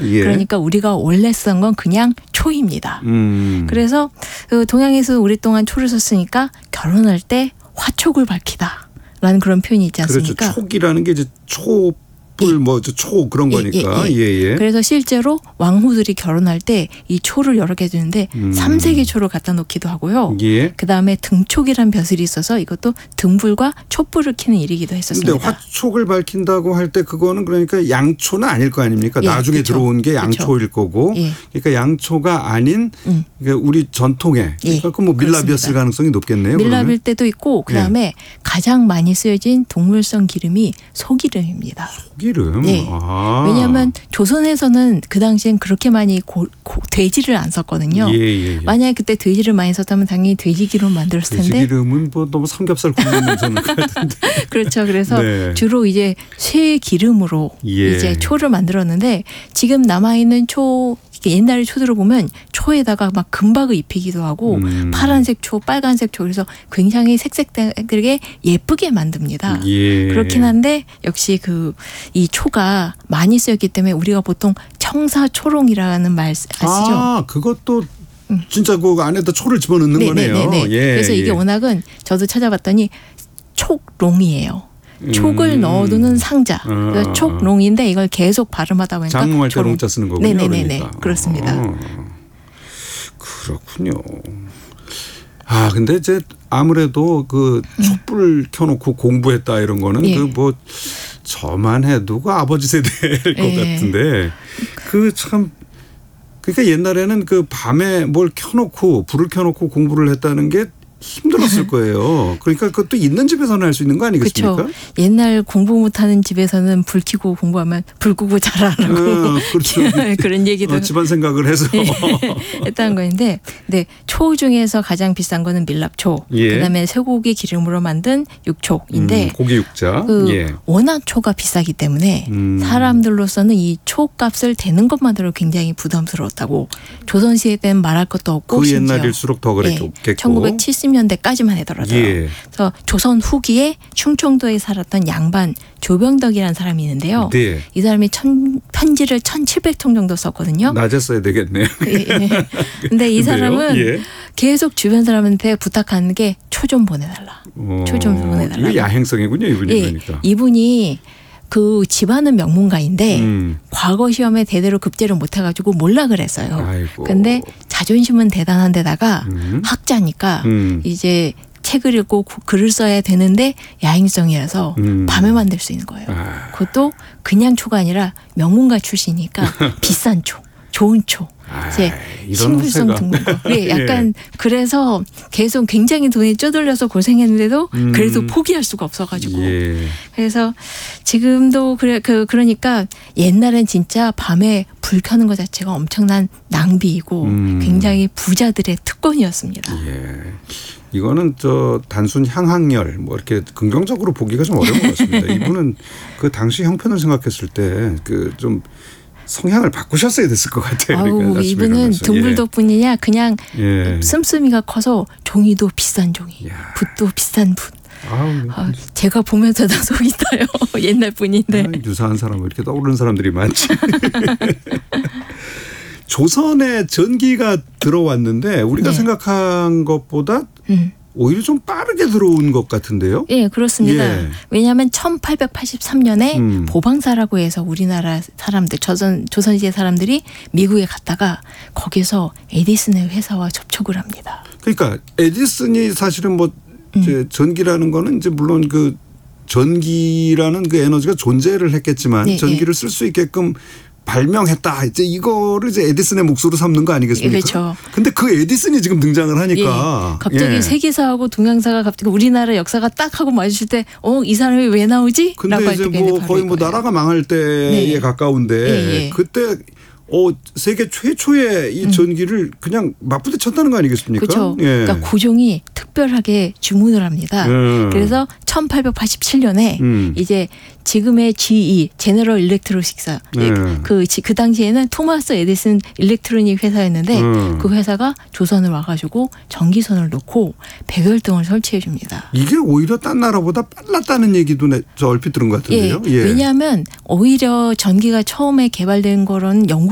예. 그러니까 우리가 원래 쓴 건 그냥 초입니다. 그래서 그 동양에서 오랫동안 초를 썼으니까 결혼할 때 화촉을 밝히다라는 그런 표현이 있지 않습니까? 그렇죠. 촉이라는 게 이제 촛불 초 그런 거니까. 예. 그래서 실제로 왕후들이 결혼할 때 이 초를 여러 개 주는데 3색의 초를 갖다 놓기도 하고요. 예. 그다음에 등촉이란 벼슬이 있어서 이것도 등불과 촛불을 켜는 일이기도 했었습니다. 근데 화촉을 밝힌다고 할 때 그거는 그러니까 양초는 아닐 거 아닙니까? 예, 나중에 그쵸. 들어온 게 양초일 거고. 예. 그러니까 양초가 아닌 그러니까 우리 전통의 예, 그러니까 뭐 밀랍이었을 가능성이 높겠네요. 밀랍일 때도 있고 그다음에 가장 많이 쓰여진 동물성 기름이 소기름입니다. 소기름? 네. 아. 왜냐하면 조선에서는 그 당시엔 그렇게 많이 돼지를 안 썼거든요. 예. 만약에 그때 돼지를 많이 썼다면 당연히 돼지 기름 만들었을 텐데. 돼지 기름은 뭐 너무 삼겹살 굽는 냄새는 같은데. 그렇죠. 그래서 네. 주로 이제 쇠 기름으로 예. 이제 초를 만들었는데 지금 남아 있는 초 옛날에 초들을 보면 초에다가 막 금박을 입히기도 하고 파란색 초, 빨간색 초 그래서 굉장히 색색들게 예쁘게 만듭니다. 예. 그렇긴 한데 역시 이 초가 많이 쓰였기 때문에 우리가 보통 청사초롱이라는 말 아시죠? 아, 그것도 진짜 그 안에다 초를 집어넣는 거네요. 예. 그래서 이게 워낙은 저도 찾아봤더니 촉롱이에요. 촉을 넣어두는 상자. 그래서 촉롱인데 이걸 계속 발음하다 보니까 장롱할 때 롱자 쓰는 거군요. 네네네. 그러니까. 그렇습니다. 그렇군요. 아 근데 이제 아무래도 그 촛불 켜놓고 공부했다 이런 거는 예. 그 뭐 저만 해도 그 아버지 세대일 것 같은데 그 참 그러니까 옛날에는 그 밤에 뭘 켜놓고 불을 켜놓고 공부를 했다는 게 힘들었을 거예요. 그러니까 그것도 있는 집에서는 할 수 있는 거 아니겠습니까? 그렇죠. 옛날 공부 못하는 집에서는 불 켜고 공부하면 불 끄고 자라라고 그렇죠. 그런 얘기도 집안 생각을 해서 했다는 거인데, 네, 초 중에서 가장 비싼 거는 밀랍초, 예. 그다음에 쇠고기 기름으로 만든 육초인데 고기 육자. 예. 워낙 초가 비싸기 때문에 사람들로서는 이 초값을 대는 것만으로 굉장히 부담스러웠다고 조선시대 때는 말할 것도 없고 그 심지어 옛날일수록 더 그랬겠고. 1970년대까지만 하더라도요. 예. 그래서 조선 후기에 충청도에 살았던 양반 조병덕이라는 사람이 있는데요. 네. 이 사람이 편지를 1,700통 정도 썼거든요. 낮에 써야 되겠네요. 근데 이 사람은 예. 계속 주변 사람한테 부탁하는 게 초 좀 보내달라. 초 좀 보내달라. 이게 야행성이군요, 이분이. 그러니까. 이분이 그 집안은 명문가인데 과거 시험에 대대로 급제를 못해가지고 몰락을 했어요. 아이고. 근데 자존심은 대단한 데다가 학자니까 이제 책을 읽고 글을 써야 되는데 야행성이라서 밤에 만들 수 있는 거예요. 그것도 그냥 초가 아니라 명문가 출신이니까 비싼 초, 좋은 초. 이제 신불성 등록금. 네, 약간 그래서 계속 굉장히 돈에 쪼들려서 고생했는데도 그래도 포기할 수가 없어가지고. 예. 그래서 지금도 그러니까 옛날엔 진짜 밤에 불 켜는 것 자체가 엄청난 낭비이고 굉장히 부자들의 특권이었습니다. 예. 이거는 단순 향학열 뭐 이렇게 긍정적으로 보기가 좀 어려운 것 같습니다. 이분은 그 당시 형편을 생각했을 때 그 좀 성향을 바꾸셨어야 됐을 것 같아요. 그러니까 이분은 등불 덕분이냐 그냥 씀씀이가 커서 종이도 비싼 종이, 붓도 비싼 붓. 제가 보면서 다 속이 타요. 옛날 분인데. 유사한 사람 이렇게 떠오르는 사람들이 많지. 조선에 전기가 들어왔는데 우리가 생각한 것보다 오히려 좀 빠르게 들어온 것 같은데요. 예, 그렇습니다. 예. 왜냐하면 1883년에 보방사라고 해서 우리나라 사람들, 조선시대 사람들이 미국에 갔다가 거기서 에디슨의 회사와 접촉을 합니다. 그러니까 에디슨이 사실은 뭐 이제 전기라는 거는 이제 물론 그 전기라는 그 에너지가 존재를 했겠지만 전기를 쓸 수 있게끔 발명했다. 이제 이거를 이제 에디슨의 몫으로 삼는 거 아니겠습니까? 그렇죠. 근데 그 에디슨이 지금 등장을 하니까. 갑자기 세계사하고 동양사가 갑자기 우리나라 역사가 딱 하고 마주칠 때, 이 사람이 왜 나오지? 근데 이제 뭐 거의 뭐 나라가 망할 때에 가까운데 그때 세계 최초의 이 전기를 그냥 맞부딪혔다는 거 아니겠습니까? 그렇죠. 그러니까 고종이 특별하게 주문을 합니다. 그래서 1887년에 이제 지금의 GE 제너럴 일렉트로닉스 그 당시에는 토마스 에디슨 일렉트로닉 회사였는데 그 회사가 조선을 와가지고 전기선을 놓고 백열등을 설치해 줍니다. 이게 오히려 딴 나라보다 빨랐다는 얘기도 저 얼핏 들은 것 같은데요. 왜냐하면 오히려 전기가 처음에 개발된 거로는 영국